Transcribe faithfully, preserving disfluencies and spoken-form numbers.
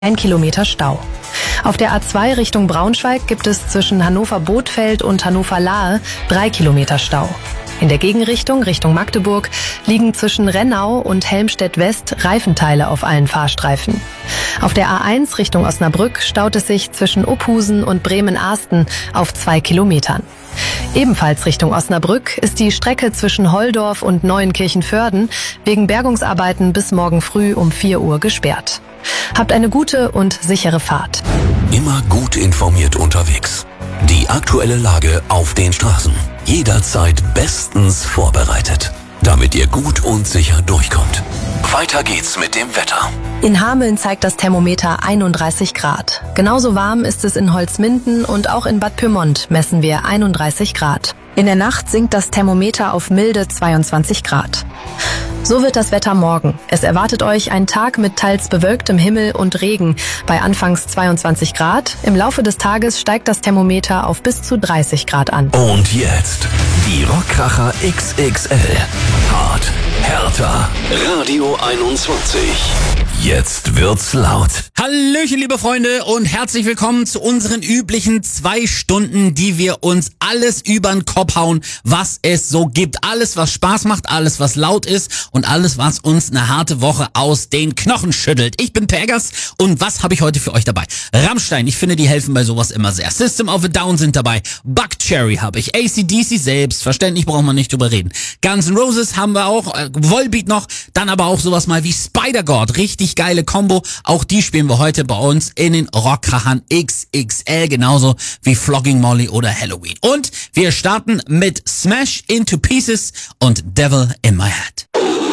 Ein Kilometer Stau. Auf der A zwei Richtung Braunschweig gibt es zwischen Hannover-Bothfeld und Hannover-Lahe drei Kilometer Stau. In der Gegenrichtung, Richtung Magdeburg, liegen zwischen Rennau und Helmstedt-West Reifenteile auf allen Fahrstreifen. Auf der A eins Richtung Osnabrück staut es sich zwischen Uphusen und Bremen-Ahsten auf zwei Kilometern. Ebenfalls Richtung Osnabrück ist die Strecke zwischen Holdorf und Neuenkirchen-Vörden wegen Bergungsarbeiten bis morgen früh um vier Uhr gesperrt. Habt eine gute und sichere Fahrt. Immer gut informiert unterwegs. Die aktuelle Lage auf den Straßen. Jederzeit bestens vorbereitet, damit ihr gut und sicher durchkommt. Weiter geht's mit dem Wetter. In Hameln zeigt das Thermometer einunddreißig Grad. Genauso warm ist es in Holzminden und auch in Bad Pyrmont messen wir einunddreißig Grad. In der Nacht sinkt das Thermometer auf milde zweiundzwanzig Grad. So wird das Wetter morgen. Es erwartet euch ein Tag mit teils bewölktem Himmel und Regen bei anfangs zweiundzwanzig Grad. Im Laufe des Tages steigt das Thermometer auf bis zu dreißig Grad an. Und jetzt die Rockkracher X X L. Hart, härter. Radio einundzwanzig. Jetzt wird's laut. Hallöchen, liebe Freunde, und herzlich willkommen zu unseren üblichen zwei Stunden, die wir uns alles übern Kopf hauen, was es so gibt. Alles, was Spaß macht, alles, was laut ist und alles, was uns eine harte Woche aus den Knochen schüttelt. Ich bin Pegas und was habe ich heute für euch dabei? Rammstein, ich finde, die helfen bei sowas immer sehr. System of a Down sind dabei. Buckcherry habe ich. A C D C selbstverständlich, braucht man nicht drüber reden. Guns N' Roses haben wir auch. Äh, Volbeat noch. Dann aber auch sowas mal wie Spider-God. Richtig geile Combo. Auch die spielen wir heute bei uns in den Rockkrachern X X L, genauso wie Flogging Molly oder Halloween. Und wir starten mit Smash Into Pieces und Devil in My Head.